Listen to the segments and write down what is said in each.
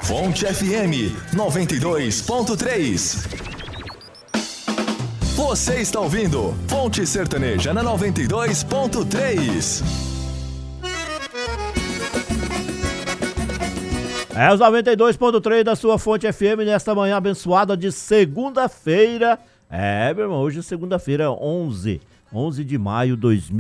Fonte FM 92.3. Você está ouvindo Fonte Sertaneja na 92.3. É os 92.3 da sua Fonte FM nesta manhã abençoada de segunda-feira. Meu irmão, hoje é segunda-feira, 11 de maio de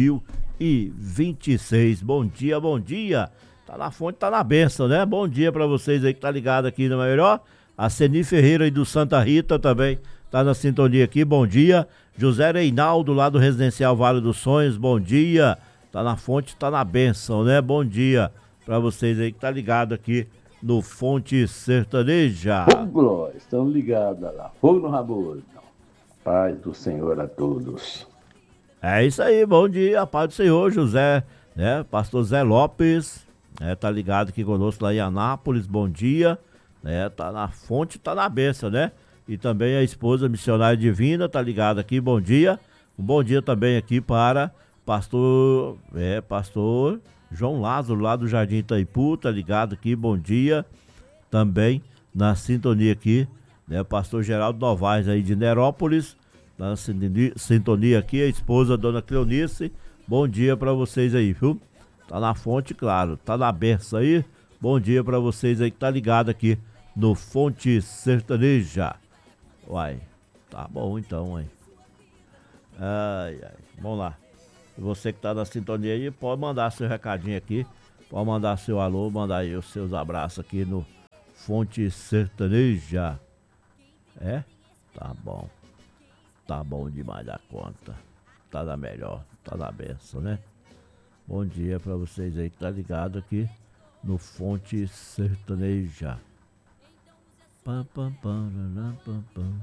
2026. Bom dia, bom dia. Tá na fonte, tá na bênção, né? Bom dia pra vocês aí que tá ligado aqui no melhor. A Ceni Ferreira aí do Santa Rita também tá na sintonia aqui, bom dia. José Reinaldo lá do Residencial Vale dos Sonhos, bom dia. Tá na fonte, tá na bênção, né? Bom dia pra vocês aí que tá ligado aqui no Fonte Sertaneja. Glória, estão ligados lá. Fogo no rabo. Paz do Senhor a todos. É isso aí, bom dia, paz do Senhor, José, né? Pastor Zé Lopes, tá ligado aqui conosco lá em Anápolis, bom dia, né? Tá na fonte, tá na bênção, né? E também a esposa missionária divina, tá ligado aqui, bom dia. Um bom dia também aqui para pastor João Lázaro, lá do Jardim Itaipu, tá ligado aqui, bom dia. Também na sintonia aqui, né, pastor Geraldo Novaes aí de Nerópolis, na sintonia aqui, a esposa Dona Cleonice, bom dia pra vocês aí, viu? Tá na fonte, claro, tá na benção aí, bom dia pra vocês aí que tá ligado aqui no Fonte Sertaneja. Uai, tá bom então, hein? Ai, vamos lá. Você que tá na sintonia aí, pode mandar seu recadinho aqui, pode mandar seu alô, mandar aí os seus abraços aqui no Fonte Sertaneja. Tá bom demais da conta, tá na melhor, tá na benção, né? Bom dia pra vocês aí que tá ligado aqui no Fonte Sertaneja. Pam, pam, pam, pam, pam, pam.